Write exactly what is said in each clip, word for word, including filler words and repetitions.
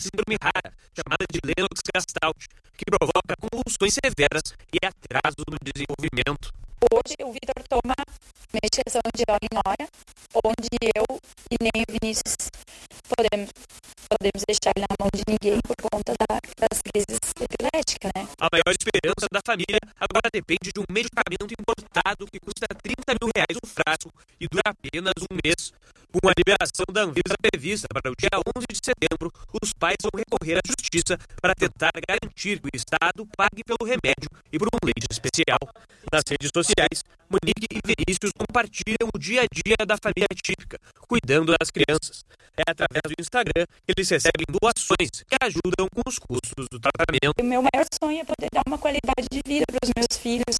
síndrome rara, chamada de Lennox-Gastaut, que provoca convulsões severas e atraso no desenvolvimento. Hoje o Vitor toma medicação de hora em hora, onde eu e nem o Vinícius podemos, podemos deixar ele na mão de ninguém por conta da, das crises epiléticas, né? A maior esperança da família agora depende de um medicamento importado que custa trinta mil reais um frasco e dura apenas um mês. Com a liberação da Anvisa prevista para o dia onze de setembro, os pais vão recorrer à justiça para tentar garantir que o Estado pague pelo remédio e por um leite especial. Nas redes sociais, Monique e Vinícius compartilham o dia a dia da família típica, cuidando das crianças. É através do Instagram que eles recebem doações que ajudam com os custos do tratamento. O meu maior sonho é poder dar uma qualidade de vida para os meus filhos.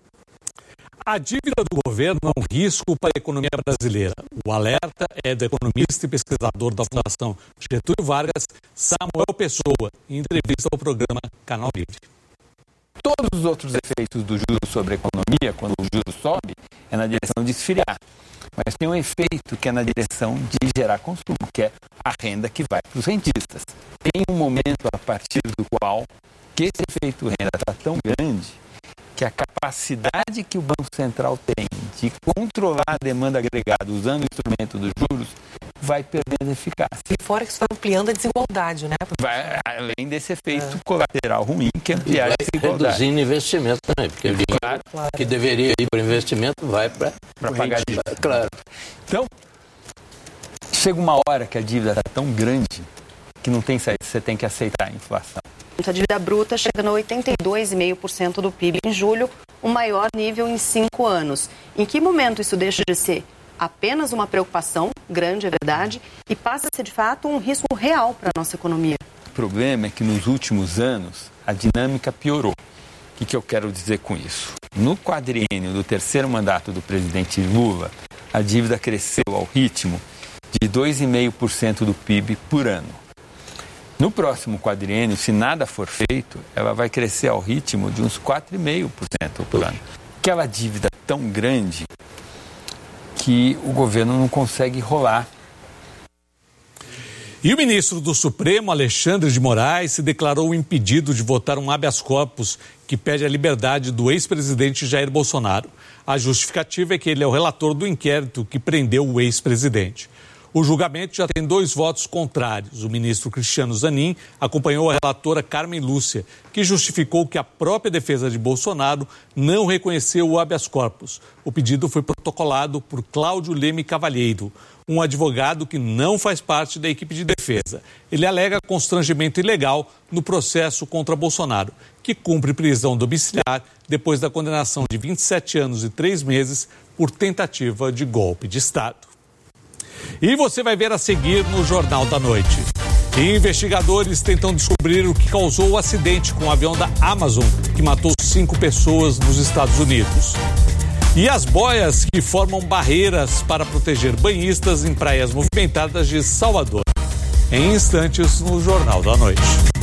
A dívida do governo é um risco para a economia brasileira. O alerta é do economista e pesquisador da Fundação Getúlio Vargas, Samuel Pessoa, em entrevista ao programa Canal Livre. Todos os outros efeitos do juros sobre a economia, quando o juros sobe, é na direção de esfriar. Mas tem um efeito que é na direção de gerar consumo, que é a renda que vai para os rentistas. Tem um momento a partir do qual que esse efeito renda está tão grande que a capacidade que o Banco Central tem de controlar a demanda agregada usando o instrumento dos juros vai perdendo eficácia. E fora que isso vai ampliando a desigualdade, né? Vai, além desse efeito é. colateral ruim que amplia a desigualdade. Reduzindo investimento também, porque o dinheiro claro, claro. que deveria ir para o investimento vai para pagar dívida. Claro. Então, chega uma hora que a dívida está tão grande que não tem saída, você tem que aceitar a inflação. A dívida bruta chegando a oitenta e dois vírgula cinco por cento do P I B em julho, o maior nível em cinco anos. Em que momento isso deixa de ser apenas uma preocupação, grande é verdade, e passa a ser de fato um risco real para a nossa economia? O problema é que nos últimos anos a dinâmica piorou. O que, que eu quero dizer com isso? No quadriênio do terceiro mandato do presidente Lula, a dívida cresceu ao ritmo de dois vírgula cinco por cento do P I B por ano. No próximo quadriênio, se nada for feito, ela vai crescer ao ritmo de uns quatro vírgula cinco por cento por ano. Aquela dívida tão grande que o governo não consegue rolar. E o ministro do Supremo, Alexandre de Moraes, se declarou impedido de votar um habeas corpus que pede a liberdade do ex-presidente Jair Bolsonaro. A justificativa é que ele é o relator do inquérito que prendeu o ex-presidente. O julgamento já tem dois votos contrários. O ministro Cristiano Zanin acompanhou a relatora Carmen Lúcia, que justificou que a própria defesa de Bolsonaro não reconheceu o habeas corpus. O pedido foi protocolado por Cláudio Leme Cavalheiro, um advogado que não faz parte da equipe de defesa. Ele alega constrangimento ilegal no processo contra Bolsonaro, que cumpre prisão domiciliar depois da condenação de vinte e sete anos e três meses por tentativa de golpe de Estado. E você vai ver a seguir no Jornal da Noite. Investigadores tentam descobrir o que causou o acidente com o avião da Amazon, que matou cinco pessoas nos Estados Unidos. E as boias que formam barreiras para proteger banhistas em praias movimentadas de Salvador. Em instantes no Jornal da Noite.